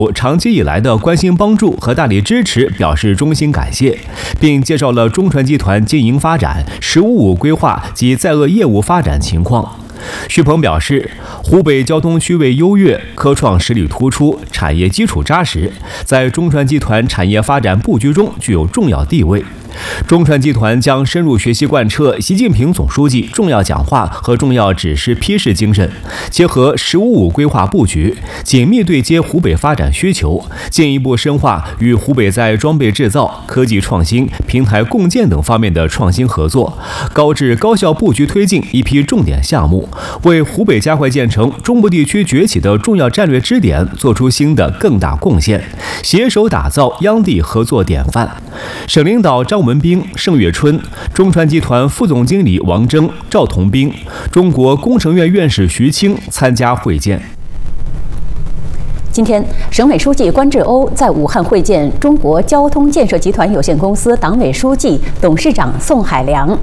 长期以来的关心帮助和大力支持表示衷心感谢，并介绍了中船集团经营发展、“15+5”规划及在鄂业务发展情况。徐鹏表示，湖北交通区位优越，科创实力突出，产业基础扎实，在中船集团产业发展布局中具有重要地位。中船集团将深入学习贯彻习近平总书记重要讲话和重要指示批示精神，结合“15+5”规划布局，紧密对接湖北发展需求，进一步深化与湖北在装备制造、科技创新、平台共建等方面的创新合作，高质高效布局推进一批重点项目，为湖北加快建成中部地区崛起的重要战略支点做出新的更大贡献，携手打造央地合作典范。省领导张文斌、盛月春，中船集团副总经理王征、赵同斌，中国工程院院士徐清参加会见。 今天，省委书记关志欧在武汉会见中国交通建设集团有限公司党委书记、董事长宋海良。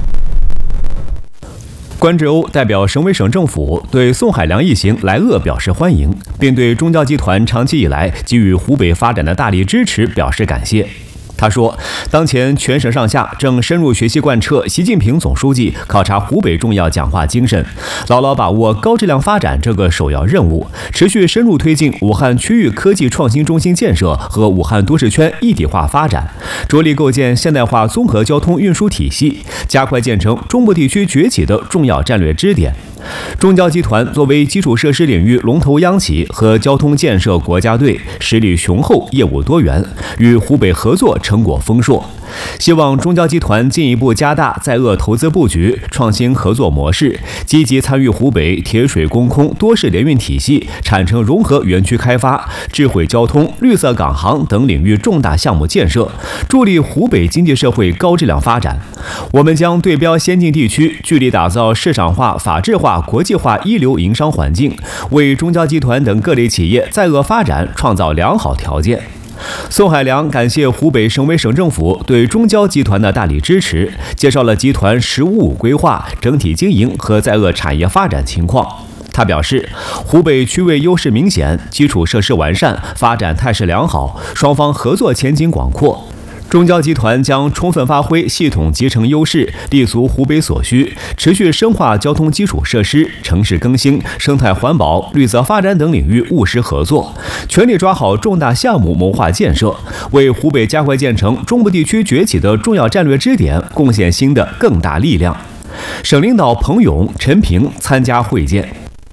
关志欧代表省委省政府对宋海良一行来鄂表示欢迎，并对中交集团长期以来给予湖北发展的大力支持表示感谢。他说，当前全省上下正深入学习贯彻习近平总书记考察湖北重要讲话精神，牢牢把握高质量发展这个首要任务，持续深入推进武汉区域科技创新中心建设和武汉都市圈一体化发展，着力构建现代化综合交通运输体系，加快建成中部地区崛起的重要战略支点。中交集团作为基础设施领域龙头央企和交通建设国家队，实力雄厚，业务多元，与湖北合作成果丰硕。希望中交集团进一步加大在鄂投资布局、创新合作模式，积极参与湖北铁水公空多式联运体系、产城融合园区开发、智慧交通、绿色港航等领域重大项目建设，助力湖北经济社会高质量发展。我们将对标先进地区，聚力打造市场化、法治化、国际化一流营商环境，为中交集团等各类企业在鄂发展创造良好条件。宋海良感谢湖北省委省政府对中交集团的大力支持，介绍了集团“15+5”规划、整体经营和在鄂产业发展情况。他表示，湖北区位优势明显，基础设施完善，发展态势良好，双方合作前景广阔。中交集团将充分发挥系统集成优势，立足湖北所需，持续深化交通基础设施、城市更新、生态环保、绿色发展等领域务实合作，全力抓好重大项目谋划建设，为湖北加快建成中部地区崛起的重要战略支点贡献新的更大力量。省领导彭勇、陈平参加会见。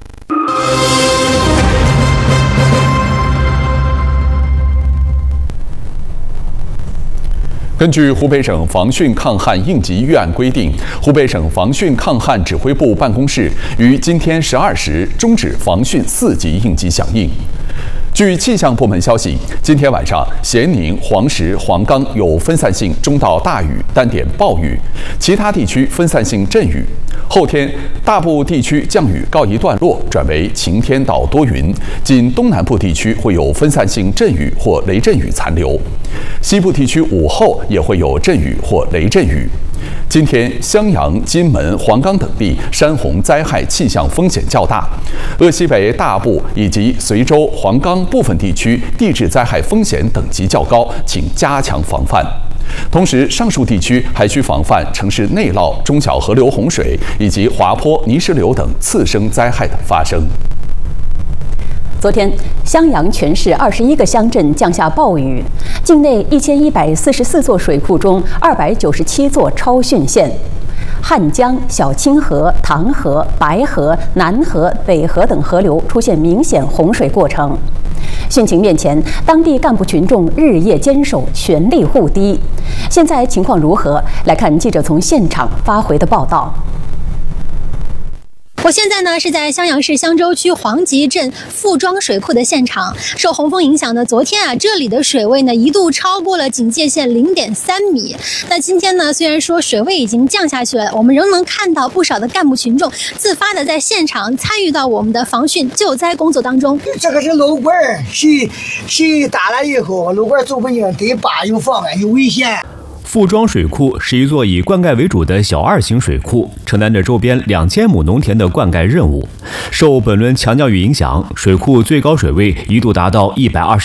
根据湖北省防汛抗旱应急预案规定，湖北省防汛抗旱指挥部办公室于今天12时终止防汛4级应急响应。据气象部门消息，今天晚上咸宁、黄石、黄冈有分散性中到大雨，单点暴雨，其他地区分散性阵雨。后天大部地区降雨告一段落，转为晴天到多云，仅东南部地区会有分散性阵雨或雷阵雨残留，西部地区午后也会有阵雨或雷阵雨。今天，襄阳、金门、黄冈等地山洪灾害气象风险较大，鄂西北大部以及随州、黄冈部分地区地质灾害风险等级较高，请加强防范。同时，上述地区还需防范城市内涝、中小河流洪水以及滑坡、泥石流等次生灾害的发生。 昨天，襄阳全市21个乡镇降下暴雨，境内1144座水库中297座超汛线。汉江、小清河、唐河、白河、南河、北河等河流出现明显洪水过程。汛情面前，当地干部群众日夜坚守，全力护堤。现在情况如何？来看记者从现场发回的报道。 我现在呢是在襄阳市襄州区黄集镇傅庄水库的现场。受洪峰影响的昨天啊，这里的水位呢一度超过了警戒线0.3米。那今天呢，虽然说水位已经降下去了，我们仍能看到不少的干部群众自发的在现场参与到我们的防汛救灾工作当中。 这个是漏管，水大了以后，漏管走不进，对坝有妨碍，有危险。 傅庄水库是一座以灌溉为主的小2型水库，承担着周边2000亩农田的灌溉任务。受本轮强降雨影响，水库最高水位一度达到120